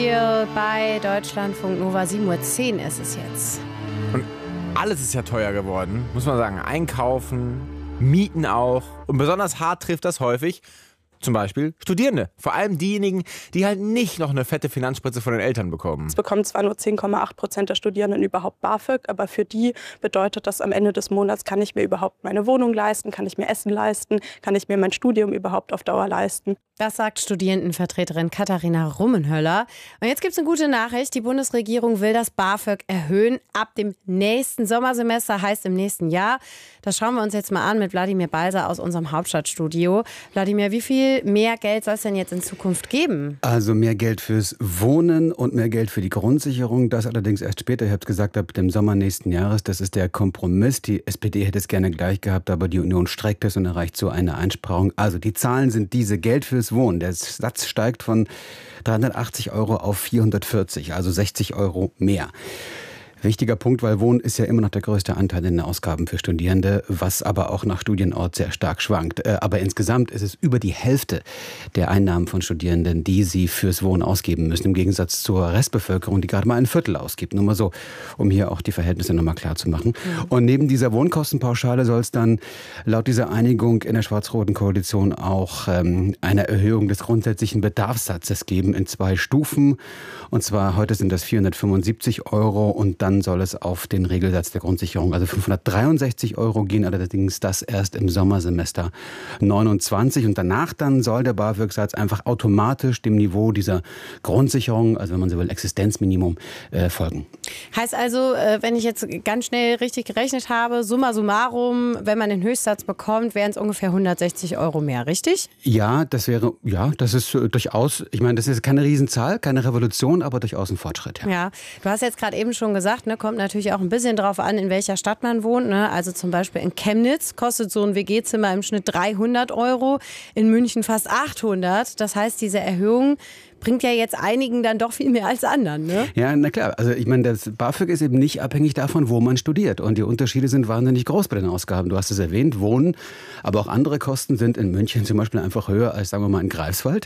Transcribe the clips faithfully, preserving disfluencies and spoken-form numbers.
Hier bei Deutschlandfunk Nova, sieben Uhr zehn ist es jetzt. Und alles ist ja teuer geworden, muss man sagen. Einkaufen, Mieten auch. Und besonders hart trifft das häufig zum Beispiel Studierende. Vor allem diejenigen, die halt nicht noch eine fette Finanzspritze von den Eltern bekommen. Es bekommen zwar nur zehn Komma acht Prozent der Studierenden überhaupt BAföG, aber für die bedeutet das, am Ende des Monats kann ich mir überhaupt meine Wohnung leisten, kann ich mir Essen leisten, kann ich mir mein Studium überhaupt auf Dauer leisten. Das sagt Studierendenvertreterin Katharina Rummenhöller. Und jetzt gibt es eine gute Nachricht. Die Bundesregierung will das BAföG erhöhen ab dem nächsten Sommersemester, heißt im nächsten Jahr. Das schauen wir uns jetzt mal an mit Wladimir Balser aus unserem Hauptstadtstudio. Wladimir, wie viel mehr Geld soll es denn jetzt in Zukunft geben? Also mehr Geld fürs Wohnen und mehr Geld für die Grundsicherung. Das allerdings erst später. Ich habe es gesagt, ab dem Sommer nächsten Jahres. Das ist der Kompromiss. Die S P D hätte es gerne gleich gehabt, aber die Union streckt es und erreicht so eine Einsparung. Also die Zahlen sind diese: Geld fürs Wohnen. Der Satz steigt von dreihundertachtzig Euro auf vierhundertvierzig, also sechzig Euro mehr. Wichtiger Punkt, weil Wohnen ist ja immer noch der größte Anteil in den Ausgaben für Studierende, was aber auch nach Studienort sehr stark schwankt. Aber insgesamt ist es über die Hälfte der Einnahmen von Studierenden, die sie fürs Wohnen ausgeben müssen, im Gegensatz zur Restbevölkerung, die gerade mal ein Viertel ausgibt. Nur mal so, um hier auch die Verhältnisse nochmal klar zu machen. Mhm. Und neben dieser Wohnkostenpauschale soll es dann laut dieser Einigung in der schwarz-roten Koalition auch ähm, eine Erhöhung des grundsätzlichen Bedarfssatzes geben in zwei Stufen. Und zwar heute sind das vierhundertfünfundsiebzig Euro und dann Dann soll es auf den Regelsatz der Grundsicherung, also fünfhundertdreiundsechzig Euro gehen, allerdings das erst im Sommersemester neunundzwanzig. Und danach dann soll der BAföG-Satz einfach automatisch dem Niveau dieser Grundsicherung, also wenn man so will, Existenzminimum, äh, folgen. Heißt also, wenn ich jetzt ganz schnell richtig gerechnet habe, summa summarum, wenn man den Höchstsatz bekommt, wären es ungefähr hundertsechzig Euro mehr, richtig? Ja, das wäre, ja, das ist äh, durchaus, ich meine, das ist keine Riesenzahl, keine Revolution, aber durchaus ein Fortschritt. Ja, ja, du hast jetzt gerade eben schon gesagt, ne, kommt natürlich auch ein bisschen drauf an, in welcher Stadt man wohnt. Ne? Also zum Beispiel in Chemnitz kostet so ein W G-Zimmer im Schnitt dreihundert Euro, in München fast achthundert. Das heißt, diese Erhöhung bringt ja jetzt einigen dann doch viel mehr als anderen, ne? Ja, na klar. Also ich meine, das BAföG ist eben nicht abhängig davon, wo man studiert. Und die Unterschiede sind wahnsinnig groß bei den Ausgaben. Du hast es erwähnt, Wohnen, aber auch andere Kosten sind in München zum Beispiel einfach höher als, sagen wir mal, in Greifswald.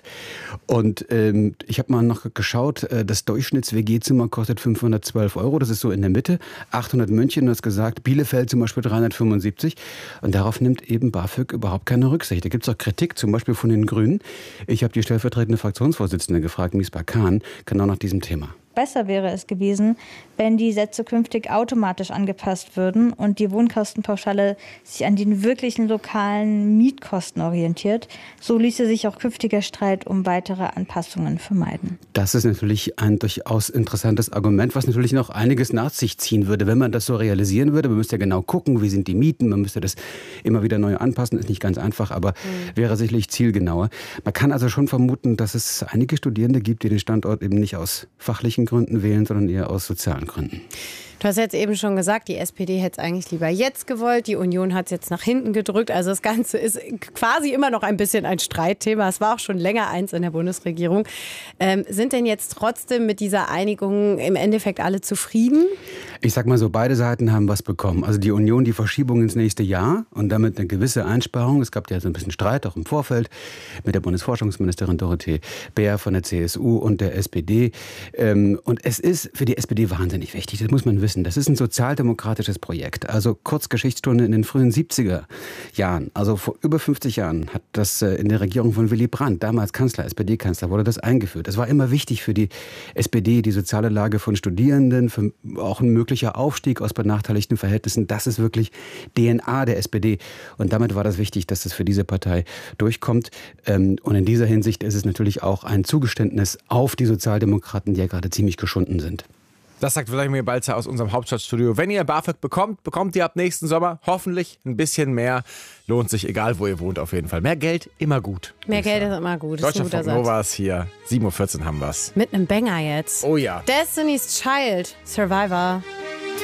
Und ähm, ich habe mal noch geschaut, das Durchschnitts-W G-Zimmer kostet fünfhundertzwölf Euro. Das ist so in der Mitte. achthundert München, du hast gesagt, Bielefeld zum Beispiel dreihundertfünfundsiebzig. Und darauf nimmt eben BAföG überhaupt keine Rücksicht. Da gibt es auch Kritik, zum Beispiel von den Grünen. Ich habe die stellvertretende Fraktionsvorsitzende gefragt, Misbah Khan, genau nach diesem Thema. Besser wäre es gewesen, wenn die Sätze künftig automatisch angepasst würden und die Wohnkostenpauschale sich an den wirklichen lokalen Mietkosten orientiert. So ließe sich auch künftiger Streit um weitere Anpassungen vermeiden. Das ist natürlich ein durchaus interessantes Argument, was natürlich noch einiges nach sich ziehen würde, wenn man das so realisieren würde. Man müsste ja genau gucken, wie sind die Mieten, man müsste das immer wieder neu anpassen, ist nicht ganz einfach, aber mhm. wäre sicherlich zielgenauer. Man kann also schon vermuten, dass es einige Studierende gibt, die den Standort eben nicht aus fachlichen Gründen wählen, sondern eher aus sozialen Gründen. Du hast jetzt eben schon gesagt, die S P D hätte es eigentlich lieber jetzt gewollt, die Union hat es jetzt nach hinten gedrückt. Also das Ganze ist quasi immer noch ein bisschen ein Streitthema. Es war auch schon länger eins in der Bundesregierung. Ähm, sind denn jetzt trotzdem mit dieser Einigung im Endeffekt alle zufrieden? Ich sag mal so, beide Seiten haben was bekommen. Also die Union die Verschiebung ins nächste Jahr und damit eine gewisse Einsparung. Es gab ja so ein bisschen Streit auch im Vorfeld mit der Bundesforschungsministerin Dorothee Bär von der C S U und der S P D. Ähm, und es ist für die S P D wahnsinnig wichtig, das muss man wissen. Das ist ein sozialdemokratisches Projekt. Also kurz Geschichtsstunde in den frühen siebziger Jahren, also vor über fünfzig Jahren, hat das in der Regierung von Willy Brandt, damals Kanzler, S P D-Kanzler, wurde das eingeführt. Es war immer wichtig für die S P D, die soziale Lage von Studierenden, für auch ein möglicher Aufstieg aus benachteiligten Verhältnissen. Das ist wirklich D N A der S P D. Und damit war das wichtig, dass das für diese Partei durchkommt. Und in dieser Hinsicht ist es natürlich auch ein Zugeständnis auf die Sozialdemokraten, die ja gerade ziemlich geschunden sind. Das sagt Wladimir Balzer aus unserem Hauptstadtstudio. Wenn ihr BAföG bekommt, bekommt ihr ab nächsten Sommer hoffentlich ein bisschen mehr. Lohnt sich, egal wo ihr wohnt, auf jeden Fall. Mehr Geld, immer gut. Mehr Geld ist immer gut. Deutschlandfunk Nova ist hier. sieben Uhr vierzehn haben wir's. Mit einem Banger jetzt. Oh ja. Destiny's Child, Survivor.